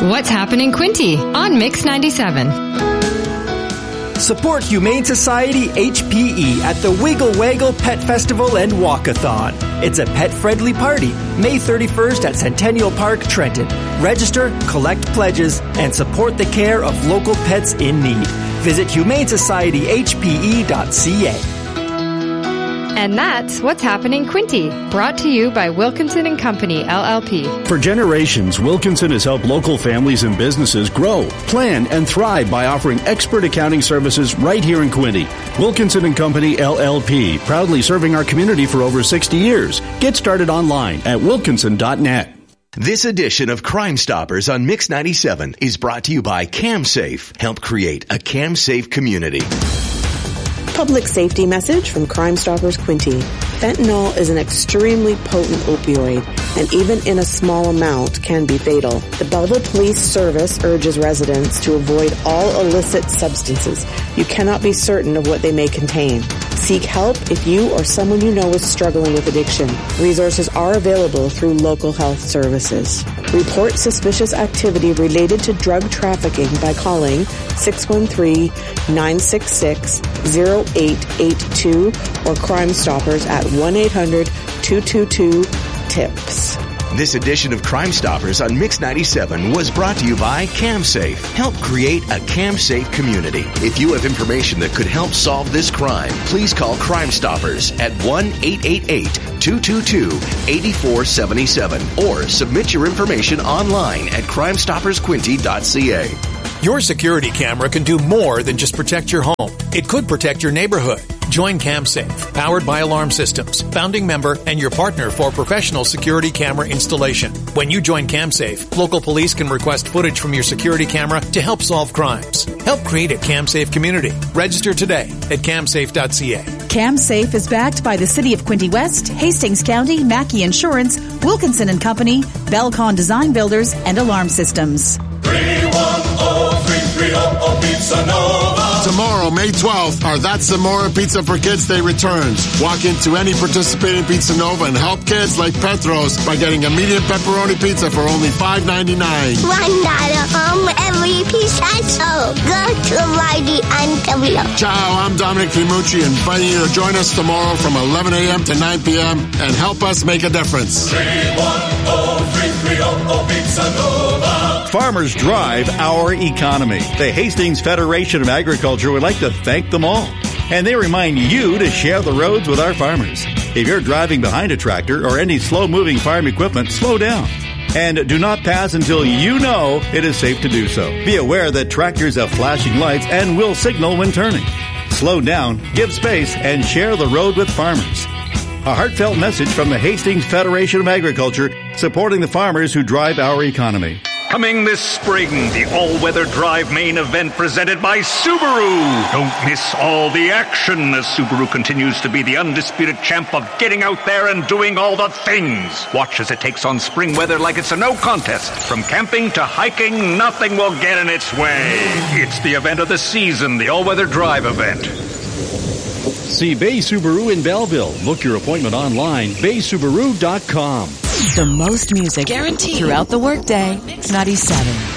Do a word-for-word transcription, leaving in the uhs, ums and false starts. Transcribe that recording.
What's Happening Quinty on Mix ninety-seven. Support Humane Society H P E at the Wiggle Waggle Pet Festival and Walkathon. It's a pet-friendly party, May thirty-first at Centennial Park, Trenton. Register, collect pledges, and support the care of local pets in need. Visit humane society h p e dot c a. And that's What's Happening Quinty, brought to you by Wilkinson and Company, L L P. For generations, Wilkinson has helped local families and businesses grow, plan, and thrive by offering expert accounting services right here in Quinty. Wilkinson and Company, L L P, proudly serving our community for over sixty years. Get started online at wilkinson dot net. This edition of Crime Stoppers on Mix ninety-seven is brought to you by CamSafe. Help create a CamSafe community. Public safety message from Crime Stoppers Quinty. Fentanyl is an extremely potent opioid, and even in a small amount can be fatal. The Belleville Police Service urges residents to avoid all illicit substances. You cannot be certain of what they may contain. Seek help if you or someone you know is struggling with addiction. Resources are available through local health services. Report suspicious activity related to drug trafficking by calling six one three, nine six six, zero eight eight two or Crime Stoppers at one eight hundred, two two two, TIPS. This edition of Crime Stoppers on Mix ninety-seven was brought to you by CamSafe. Help create a CamSafe community. If you have information that could help solve this crime, please call Crime Stoppers at one eight eight eight, two two two, eight four seven seven or submit your information online at crime stoppers quinty dot c a. Your security camera can do more than just protect your home. It could protect your neighborhood. Join CamSafe, powered by Alarm Systems, founding member and your partner for professional security camera installation. When you join CamSafe, local police can request footage from your security camera to help solve crimes. Help create a CamSafe community. Register today at cam safe dot c a. CamSafe is backed by the City of Quinty West, Hastings County, Mackey Insurance, Wilkinson and Company, Belcon Design Builders, and Alarm Systems. three one zero, three three zero, Pizza Nova. Tomorrow, May twelfth, our That's Zamora Pizza for Kids Day returns. Walk into any participating Pizza Nova and help kids like Petros by getting a medium pepperoni pizza for only five ninety-nine. One dollar home every pizza sold. Go to Mighty Antavio. Ciao, I'm Dominic Trimucci, inviting you to join us tomorrow from eleven a.m. to nine p.m. and help us make a difference. three one zero, three three zero, Pizza Nova. Farmers drive our economy. The Hastings Federation of Agriculture would like to thank them all. And they remind you to share the roads with our farmers. If you're driving behind a tractor or any slow-moving farm equipment, slow down. And do not pass until you know it is safe to do so. Be aware that tractors have flashing lights and will signal when turning. Slow down, give space, and share the road with farmers. A heartfelt message from the Hastings Federation of Agriculture, supporting the farmers who drive our economy. Coming this spring, the all-weather drive main event presented by Subaru. Don't miss all the action as Subaru continues to be the undisputed champ of getting out there and doing all the things. Watch as it takes on spring weather like it's a no contest. From camping to hiking, nothing will get in its way. It's the event of the season, the all-weather drive event. See Bay Subaru in Belleville. Book your appointment online, bay subaru dot com. The most music guaranteed throughout the workday. Mix ninety-seven.